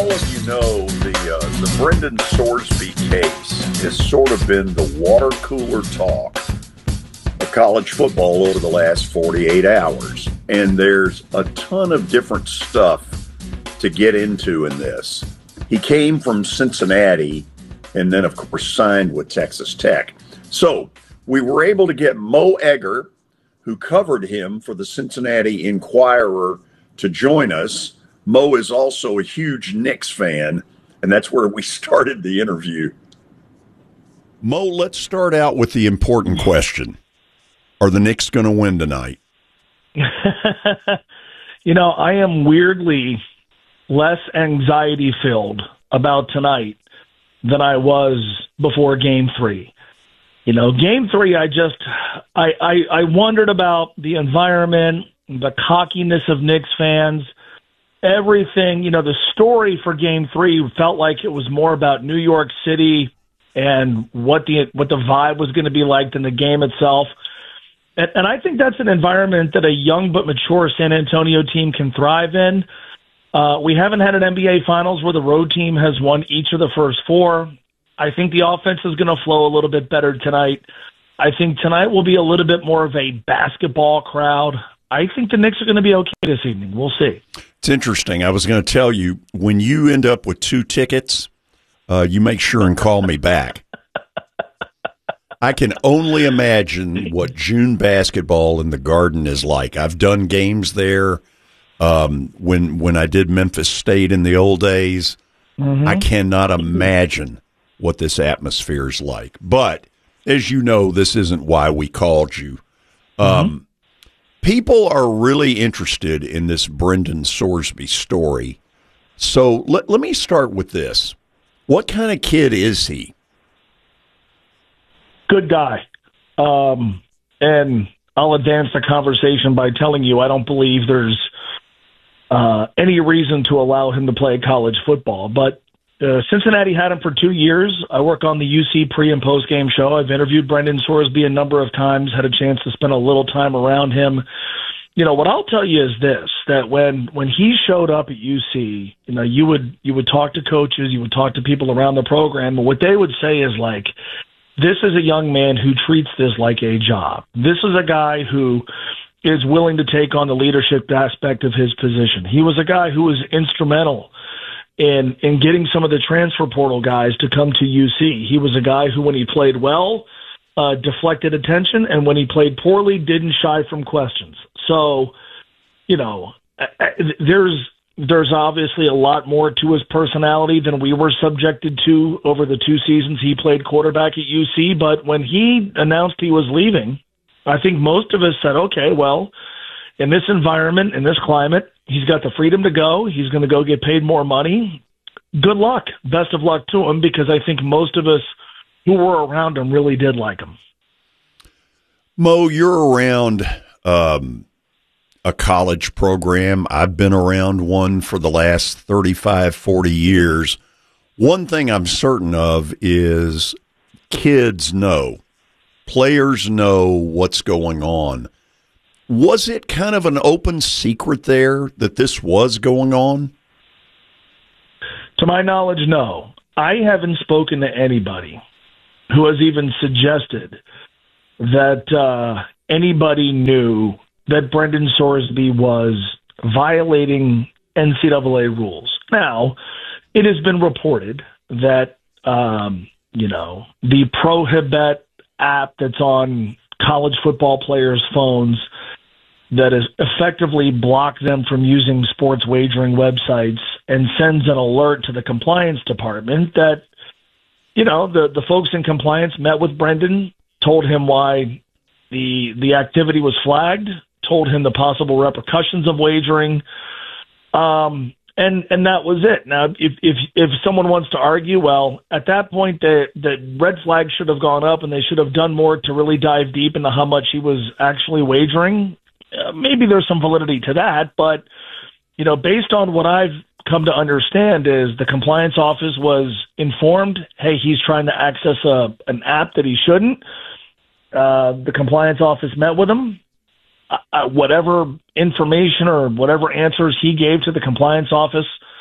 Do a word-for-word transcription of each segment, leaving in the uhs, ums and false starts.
all of you know, the uh, the Brendan Sorsby case has sort of been the water cooler talk of college football over the last forty-eight hours. And there's a ton of different stuff to get into in this. He came from Cincinnati and then, of course, signed with Texas Tech. So we were able to get Mo Egger, who covered him for the Cincinnati Enquirer, to join us. Mo is also a huge Knicks fan, and that's where we started the interview. Mo, let's start out with the important question. Are the Knicks going to win tonight? You know, I am weirdly less anxiety-filled about tonight than I was before Game three. You know, Game three, I just, I, I, I wondered about the environment, the cockiness of Knicks fans, everything. You know, the story for Game three felt like it was more about New York City and what the what the vibe was going to be like than the game itself. And, and I think that's an environment that a young but mature San Antonio team can thrive in. Uh, we haven't had an N B A Finals where the road team has won each of the first four. I think the offense is going to flow a little bit better tonight. I think tonight will be a little bit more of a basketball crowd. I think the Knicks are going to be okay this evening. We'll see. It's interesting. I was going to tell you, when you end up with two tickets, uh, you make sure and call me back. I can only imagine what June basketball in the Garden is like. I've done games there um, when when I did Memphis State in the old days. Mm-hmm. I cannot imagine what this atmosphere is like. But, as you know, this isn't why we called you. Um, mm-hmm. People are really interested in this Brendan Sorsby story. So let, let me start with this. What kind of kid is he? Good guy. Um, and I'll advance the conversation by telling you I don't believe there's uh, any reason to allow him to play college football. But uh, Cincinnati had him for two years. I work on the U C pre- and post-game show. I've interviewed Brendan Sorsby a number of times, had a chance to spend a little time around him. You know, what I'll tell you is this, that when, when he showed up at U C, you know, you would you would talk to coaches, you would talk to people around the program, and what they would say is like, this is a young man who treats this like a job. This is a guy who is willing to take on the leadership aspect of his position. He was a guy who was instrumental in in getting some of the transfer portal guys to come to U C. He was a guy who, when he played well, uh, deflected attention, and when he played poorly, didn't shy from questions. So, you know, there's there's obviously a lot more to his personality than we were subjected to over the two seasons he played quarterback at U C. But when he announced he was leaving, I think most of us said, okay, well, in this environment, in this climate, he's got the freedom to go. He's going to go get paid more money. Good luck. Best of luck to him, because I think most of us who were around him really did like him. Mo, you're around um, a college program. I've been around one for the last thirty-five, forty years. One thing I'm certain of is kids know, players know what's going on. Was it kind of an open secret there that this was going on? To my knowledge, no. I haven't spoken to anybody who has even suggested that uh, anybody knew that Brendan Sorsby was violating N C double A rules. Now, it has been reported that, um, you know, the Prohibet app that's on college football players' phones that has effectively blocked them from using sports wagering websites and sends an alert to the compliance department that, you know, the, the folks in compliance met with Brendan, told him why the the activity was flagged, told him the possible repercussions of wagering, um, and and that was it. Now, if if if someone wants to argue, well, at that point, the the red flag should have gone up, and they should have done more to really dive deep into how much he was actually wagering. Uh, maybe there's some validity to that, but you know, based on what I've come to understand, is the compliance office was informed, hey, he's trying to access a an app that he shouldn't. Uh, the compliance office met with him. Uh, whatever information or whatever answers he gave to the compliance office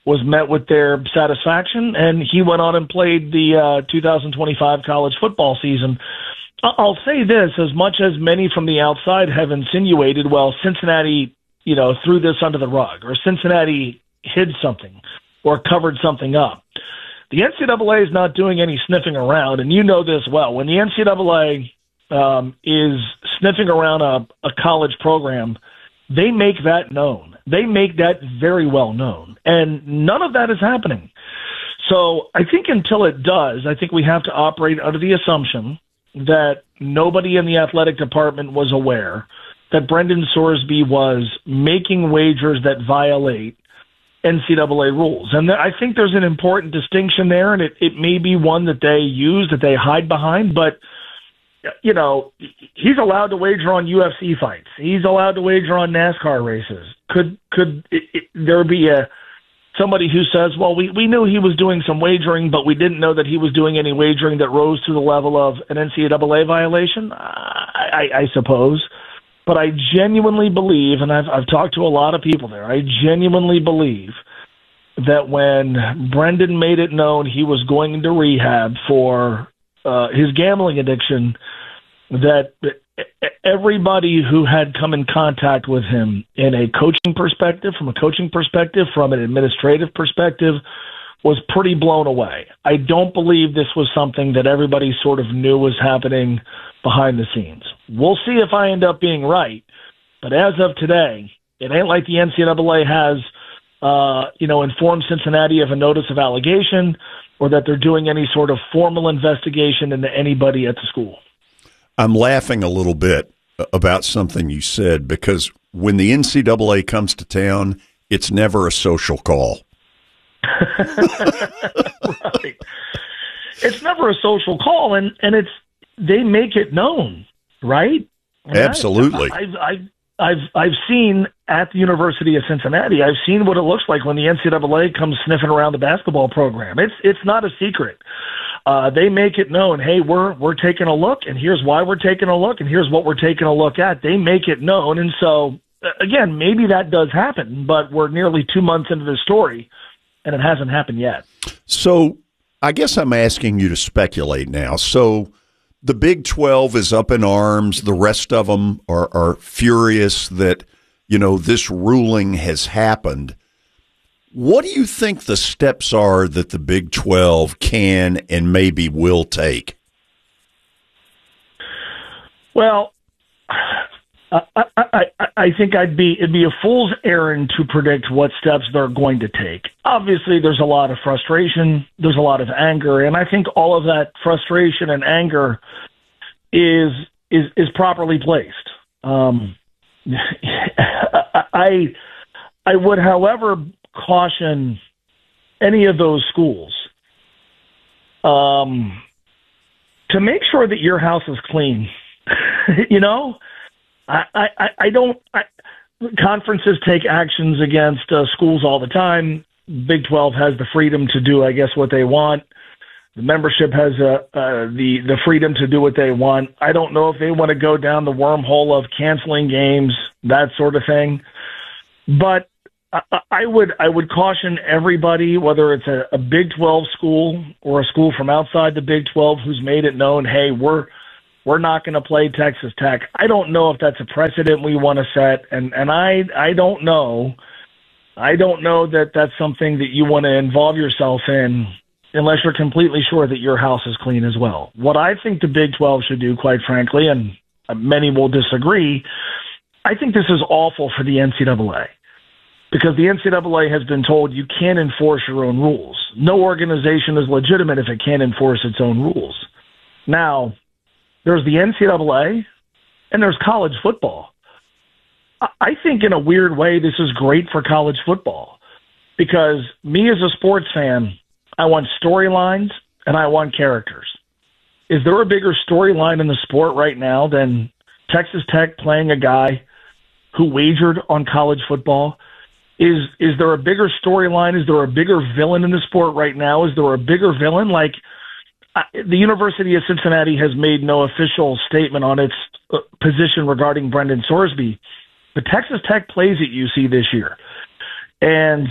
was met with their satisfaction, and he went on and played the uh, two thousand twenty-five college football season. I'll say this, as much as many from the outside have insinuated, well, Cincinnati, you know, threw this under the rug, or Cincinnati hid something or covered something up. The N C double A is not doing any sniffing around, and you know this well. When the N C double A um, is sniffing around a, a college program, they make that known. They make that very well known, and none of that is happening. So I think until it does, I think we have to operate under the assumption that nobody in the athletic department was aware that Brendan Sorsby was making wagers that violate N C double A rules. And I think there's an important distinction there, and it, it may be one that they use, that they hide behind, but, you know, he's allowed to wager on U F C fights. He's allowed to wager on NASCAR races. Could could it, it, there be a somebody who says, well, we, we knew he was doing some wagering, but we didn't know that he was doing any wagering that rose to the level of an N C double A violation? I, I, I suppose. But I genuinely believe, and I've, I've talked to a lot of people there, I genuinely believe that when Brendan made it known he was going into rehab for uh, his gambling addiction, that everybody who had come in contact with him in a coaching perspective, from a coaching perspective, from an administrative perspective, was pretty blown away. I don't believe this was something that everybody sort of knew was happening behind the scenes. We'll see if I end up being right, but as of today, it ain't like the N C double A has, uh, you know, informed Cincinnati of a notice of allegation or that they're doing any sort of formal investigation into anybody at the school. I'm laughing a little bit about something you said, because when the N C double A comes to town, it's never a social call. Right. It's never a social call, and, and it's they make it known, right? And Absolutely. I, I've, I've, I've, I've seen at the University of Cincinnati, I've seen what it looks like when the N C double A comes sniffing around the basketball program. It's it's not a secret. Uh, they make it known, hey, we're we're taking a look, and here's why we're taking a look, and here's what we're taking a look at. They make it known, and so, again, maybe that does happen, but we're nearly two months into the story, and it hasn't happened yet. So I guess I'm asking you to speculate now. So the Big twelve is up in arms. The rest of them are, are furious that, you know, this ruling has happened. What do you think the steps are that the Big twelve can and maybe will take? Well, I, I, I think I'd be it'd be a fool's errand to predict what steps they're going to take. Obviously, there's a lot of frustration, there's a lot of anger, and I think all of that frustration and anger is is is properly placed. Um, I I would, however, caution any of those schools um, to make sure that your house is clean. You know. I, I, I don't I, conferences take actions against uh, schools all the time. Big twelve has the freedom to do, I guess, what they want. The membership has uh, uh, the, the freedom to do what they want. I don't know if they want to go down the wormhole of canceling games, that sort of thing. But I, I would I would caution everybody, whether it's a, a Big twelve school or a school from outside the Big twelve who's made it known, hey, we're We're not going to play Texas Tech. I don't know if that's a precedent we want to set, and, and I I don't know. I don't know that that's something that you want to involve yourself in unless you're completely sure that your house is clean as well. What I think the Big twelve should do, quite frankly, and many will disagree, I think this is awful for the N C double A because the N C double A has been told you can't enforce your own rules. No organization is legitimate if it can't enforce its own rules. Now, there's the N C double A, and there's college football. I think in a weird way, this is great for college football because me as a sports fan, I want storylines and I want characters. Is there a bigger storyline in the sport right now than Texas Tech playing a guy who wagered on college football? Is is there a bigger storyline? Is there a bigger villain in the sport right now? Is there a bigger villain? Like, the University of Cincinnati has made no official statement on its position regarding Brendan Sorsby, but Texas Tech plays at U C this year. And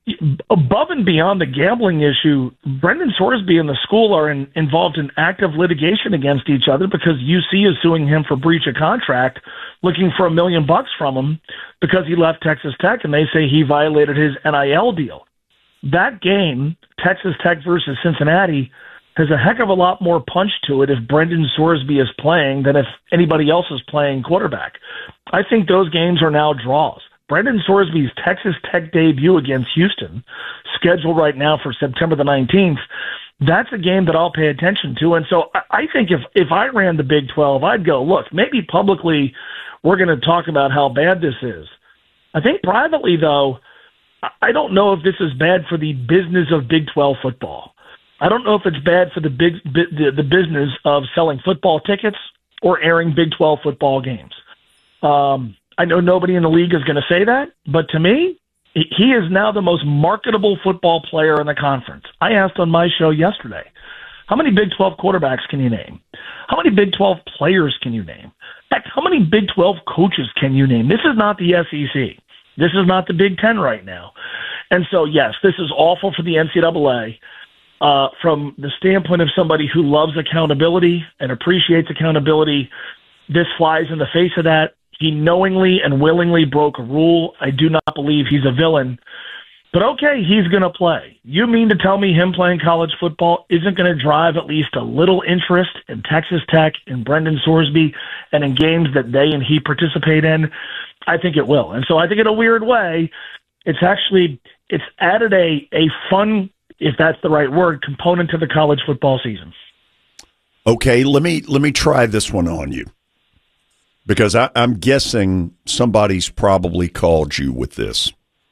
above and beyond the gambling issue, Brendan Sorsby and the school are in, involved in active litigation against each other because U C is suing him for breach of contract, looking for a million bucks from him because he left Texas Tech, and they say he violated his N I L deal. That game, Texas Tech versus Cincinnati, has a heck of a lot more punch to it if Brendan Sorsby is playing than if anybody else is playing quarterback. I think those games are now draws. Brendan Sorsby's Texas Tech debut against Houston, scheduled right now for September the nineteenth, that's a game that I'll pay attention to. And so I think if, if I ran the Big twelve, I'd go, look, maybe publicly we're going to talk about how bad this is. I think privately, though, I don't know if this is bad for the business of Big twelve football. I don't know if it's bad for the big the, the business of selling football tickets or airing Big twelve football games. Um, I know nobody in the league is going to say that, but to me, he is now the most marketable football player in the conference. I asked on my show yesterday, how many Big twelve quarterbacks can you name? How many Big twelve players can you name? Heck, how many Big twelve coaches can you name? This is not the S E C. This is not the Big Ten right now. And so, yes, this is awful for the N C double A. Uh, from the standpoint of somebody who loves accountability and appreciates accountability, this flies in the face of that. He knowingly and willingly broke a rule. I do not believe he's a villain. But okay, he's going to play. You mean to tell me him playing college football isn't going to drive at least a little interest in Texas Tech, in Brendan Sorsby, and in games that they and he participate in? I think it will. And so I think in a weird way, it's actually, it's added a, a fun, if that's the right word, component to the college football season. Okay, let me let me try this one on you. Because I, I'm guessing somebody's probably called you with this.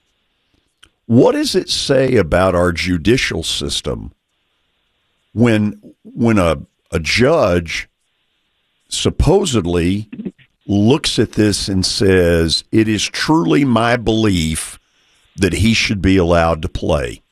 What does it say about our judicial system when when a a judge supposedly looks at this and says, it is truly my belief that he should be allowed to play?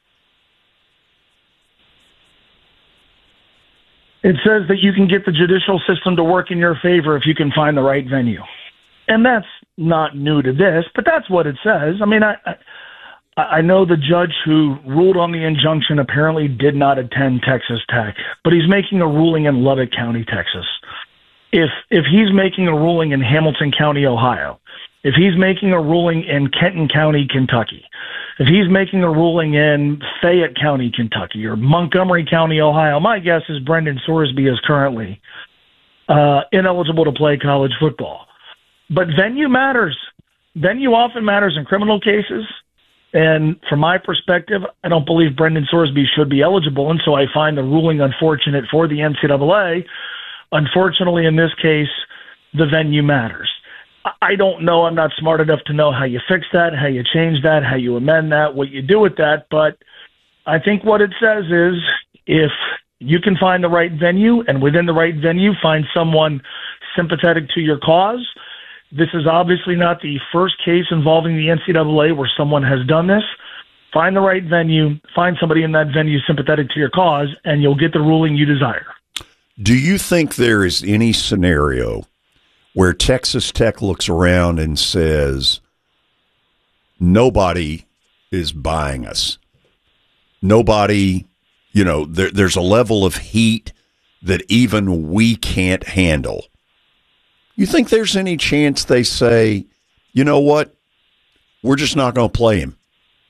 It says that you can get the judicial system to work in your favor if you can find the right venue. And that's not new to this, but that's what it says. I mean, I I, I know the judge who ruled on the injunction apparently did not attend Texas Tech, but he's making a ruling in Lubbock County, Texas. If if he's making a ruling in Hamilton County, Ohio, if he's making a ruling in Kenton County, Kentucky, if he's making a ruling in Fayette County, Kentucky, or Montgomery County, Ohio, my guess is Brendan Sorsby is currently uh, ineligible to play college football. But venue matters. Venue often matters in criminal cases. And from my perspective, I don't believe Brendan Sorsby should be eligible. And so I find the ruling unfortunate for the N C double A. Unfortunately, in this case, the venue matters. I don't know. I'm not smart enough to know how you fix that, how you change that, how you amend that, what you do with that. But I think what it says is if you can find the right venue and within the right venue find someone sympathetic to your cause, this is obviously not the first case involving the N C double A where someone has done this. Find the right venue, find somebody in that venue sympathetic to your cause, and you'll get the ruling you desire. Do you think there is any scenario where Texas Tech looks around and says, nobody is buying us? Nobody, you know, there, there's a level of heat that even we can't handle. You think there's any chance they say, you know what, we're just not going to play him?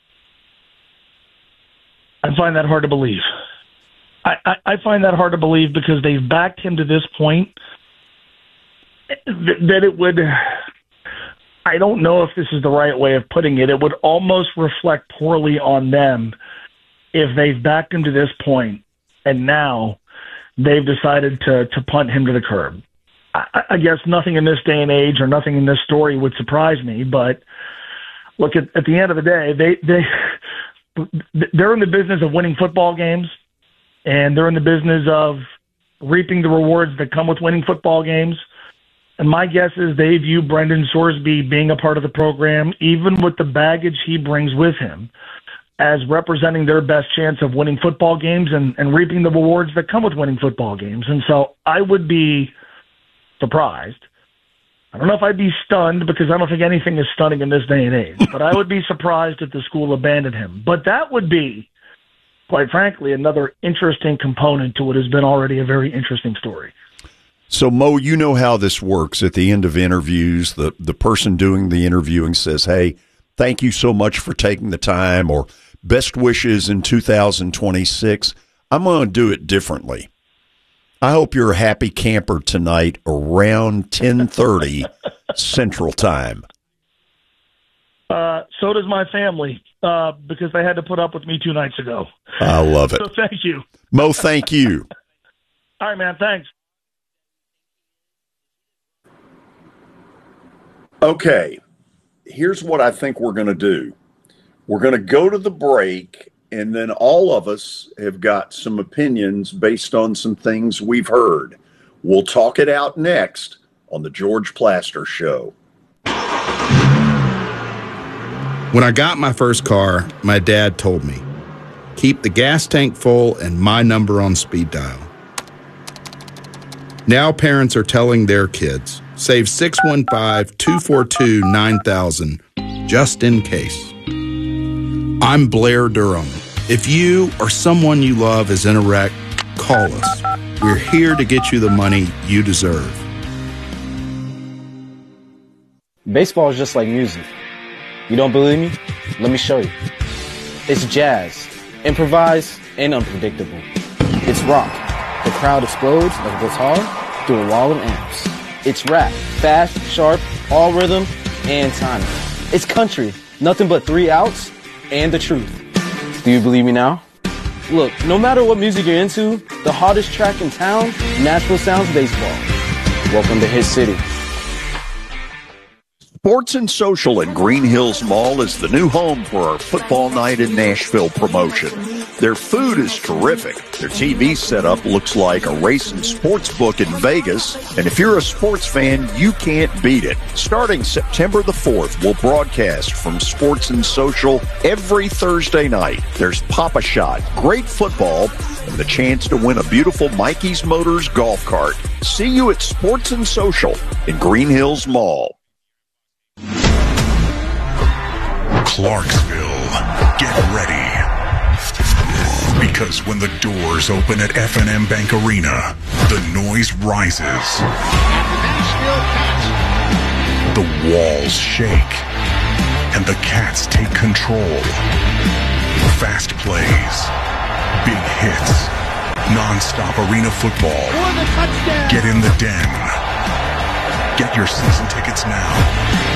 I find that hard to believe. I, I, I find that hard to believe because they've backed him to this point that it would, I don't know if this is the right way of putting it, it would almost reflect poorly on them if they've backed him to this point and now they've decided to, to punt him to the curb. I, I guess nothing in this day and age or nothing in this story would surprise me, but look, at, at the end of the day, they, they, they're in the business of winning football games, and they're in the business of reaping the rewards that come with winning football games. And my guess is they view Brendan Sorsby being a part of the program, even with the baggage he brings with him, as representing their best chance of winning football games and, and reaping the rewards that come with winning football games. And so I would be surprised I don't know if I'd be stunned because I don't think anything is stunning in this day and age, but I would be surprised if the school abandoned him. But that would be, quite frankly, another interesting component to what has been already a very interesting story. So, Mo, you know how this works. At the end of interviews, the, the person doing the interviewing says, hey, thank you so much for taking the time, or best wishes in two thousand twenty-six. I'm going to do it differently. I hope you're a happy camper tonight around ten thirty Central Time. Uh, so does my family, uh, because they had to put up with me two nights ago. I love it. So thank you. Mo, thank you. All right, man, thanks. Okay, here's what I think we're going to do. We're going to go to the break, and then all of us have got some opinions based on some things we've heard. We'll talk it out next on the George Plaster Show. When I got my first car, my dad told me, keep the gas tank full and my number on speed dial. Now parents are telling their kids, save six one five, two four two, nine thousand just in case. I'm Blair Durham. If you or someone you love is in a wreck, call us. We're here to get you the money you deserve. Baseball is just like music. You don't believe me? Let me show you. It's jazz, improvised, and unpredictable. It's rock. The crowd explodes like a guitar through a wall of amps. It's rap, fast, sharp, all rhythm, and timing. It's country, nothing but three outs and the truth. Do you believe me now? Look, no matter what music you're into, the hottest track in town, Nashville Sounds Baseball. Welcome to Hit City. Sports and Social at Green Hills Mall is the new home for our Football Night in Nashville promotion. Their food is terrific. Their T V setup looks like a racing sports book in Vegas. And if you're a sports fan, you can't beat it. Starting September the fourth, we'll broadcast from Sports and Social every Thursday night. There's Pop-A-Shot, great football, and the chance to win a beautiful Mikey's Motors golf cart. See you at Sports and Social in Green Hills Mall. Clarksville, get ready. Because when the doors open at F and M Bank Arena, the noise rises. The walls shake. And the Cats take control. Fast plays. Big hits. Non-stop arena football. Get in the den. Get your season tickets now.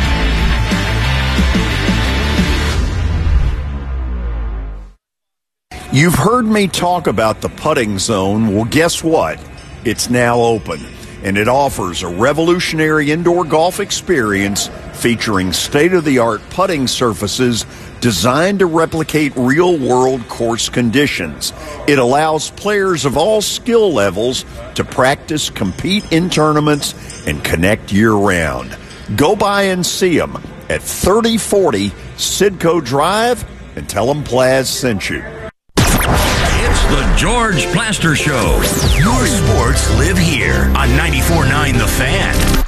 You've heard me talk about the putting zone. Well, guess what? It's now open, and it offers a revolutionary indoor golf experience featuring state-of-the-art putting surfaces designed to replicate real-world course conditions. It allows players of all skill levels to practice, compete in tournaments, and connect year-round. Go by and see them at thirty forty Sidco Drive and tell them Plaz sent you. The George Plaster Show. Your sports live here on ninety-four point nine The Fan.